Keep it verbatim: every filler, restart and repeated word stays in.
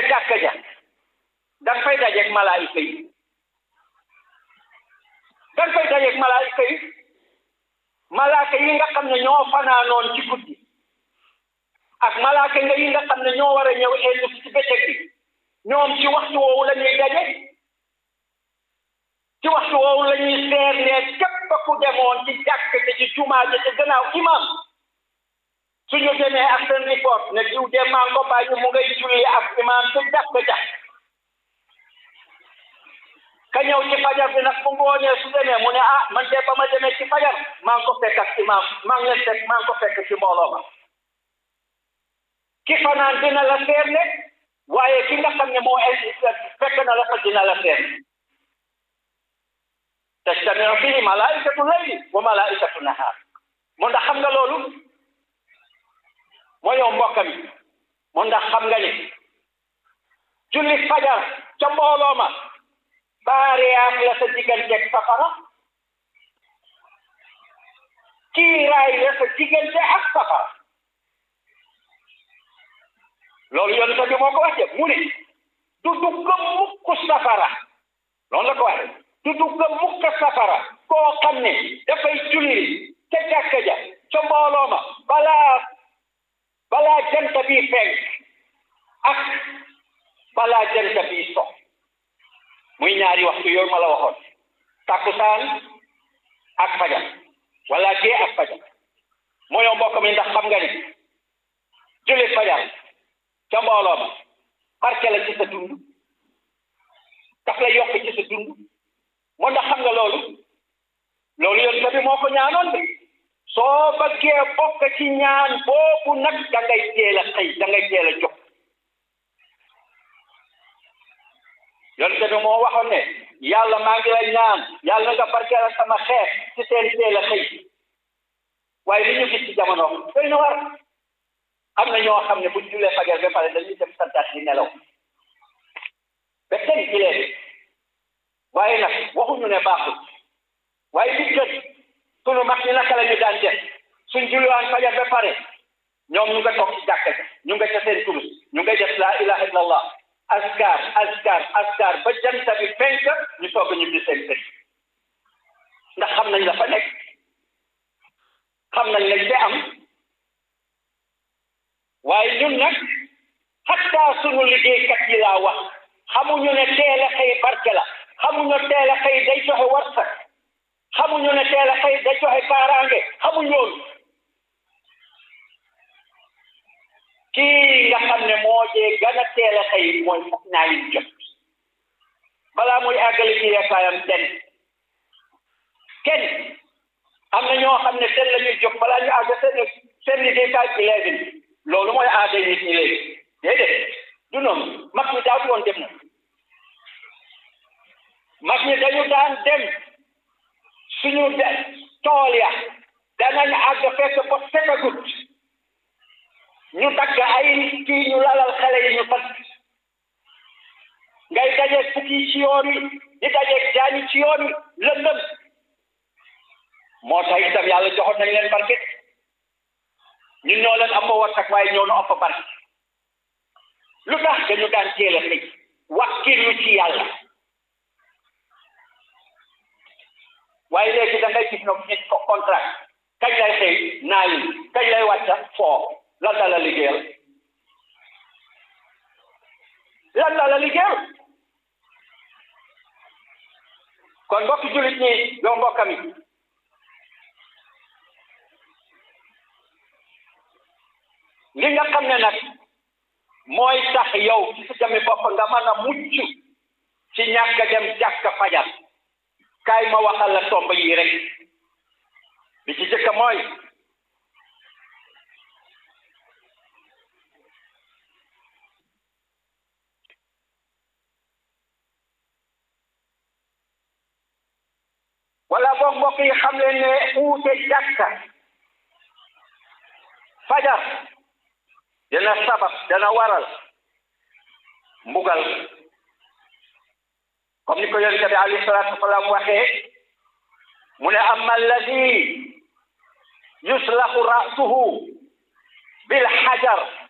jàkka ja danga fay dajeeg malaayika yi danga fay dajeeg malaayika yi malaaka yi nga xam ne ñoo fanaanoon ci guddi ak malaaka yi nga xam ne ñoo war a ñëw ellu ci bëccëg bi ñoom ci waxtu woowu la ñuy daje ci waxtu woowu la ñuy seer ne képp ku demoon ci jàkk te ci jumaa ja ci gannaaw imam suñu demee ak seen report ne diw de maa ko bàyyi mu ngay julli ak imam ci jàkk ja ka ñëw ci fajar bi nag bu ngoonee su demee mu ne ah man de ba ma demee ci fajar maa ngi ko fekk ak imam maa ngi leen fekk maa ngi ko fekk ci mbooloo ma ki fanaan dina la seer ne waaye ki nga xam ne moo fekk na la fa dina la seer tajtamiu fiihi malaa'ikatu layli wa malaa'ikatu nahaar mu ndax xam nga loolu moo yow mbokk mi mu ndax xam nga ni julli fajar ca mbooloo ma baariyaat la sa digganteeg safara kiiraay la sa diggante ak safara loolu yonent bi moo ko waxee mu ne du dugg mukk safara loolu la ko waxee du dugg mukk safara koo xam ne dafay julli ca jàkka ja ca mbooloo ma balaa balaa jant bi fenk ak balaa jant bi so muy ñaari waxtu yooyu ma la waxoon takkusaan ak fajar wala gee ak fajar mooy mbokk mi ndax xam nga ni julli fajar ca mbooloo ma barke la ci sa dund daf la yokk ci sa dund moo ndax xam nga loolu loolu yonent bi moo ko ñaanoon de soo bëggee bokk ci ñaan boobu nag da ngay teel a xëy da ngay teel a jóg yonent bi moo waxoon ne yàlla maa ngi lay ñaan yàlla nga barkeel sama xeex ci seen teel a xëy waaye li ñu gis ci jamono doy na war am na ñoo xam ne bu jullee fajar ba pare dañuy dem santaat di nelaw ba tey ci leen waaye nag waxuñu ne baaxul waaye li gën sunu mag ñi naka la ñu daan def suñ julliwaan fajar ba pare ñoom ñu nga toog ci jàkka ñu nga ca seen turus ñu ngay def laa ilaha illallah askar askar askar ba jant bi fenk ñu soog a ñibbi seen kër ndax xam nañ la fa nekk xam nañ lañ te am waaye ñun nag xataa sunu liggéeykat yi laa wax xamuñu ne teel a xëy barke la xamuñu ne teel a xëy day joxe warsak xamuñu ne teel a xëy day joxe kaaraange xamuñ loolu kii nga xam ne moo jee gën a teel a xëy mooy foog naa yu jot balaa muy àggale ci yekaayam ten kenn am na ñoo xam ne ten la ñuy jóg balaa ñu àgg seen seen liggéeykaay eleven loolu mooy aada nit ñi léegi déedéet du noonu mag ñi daawut woon dem na mag ñi dañu daan dem suñu de tool ya danañ àgg fekk ko fekkagut ñu dagg ay kii ñu lalal xale yi ñu fat ngay dajeeg fukki ci yoon yi di dajeeg jaani ci yoon yi lëndëm moo tax itam yàlla joxoon nañ leen barke ñun ñoo leen am warsak waaye ñoo nu ëpp barke lu tax dañu daan teel a xëy wàkkirlu ci yàlla waaye léegi da ngay gis nag nit ko contrat kañ lay xëy naayi kañ lay wàcca foo lan la la liggéeyal lan la la liggéeyal kon mbokki jullit ñi yow mbokkam yi li nga xam ne nag mooy tax yow ci sa jami bopp nga mën a mucc ci ñàkk a dem jàkka fajar kaay ma waxal la tomb yi rek bi ci jëkk mooy wala boog mbokk yi xam leen ne uute jàkka fajar dana sabab dana waral mbugal comme ni ko yonent bi alayhi salaatu wasalaam waxee mu ne amma alladi yuslahu ra'suhu bil hajar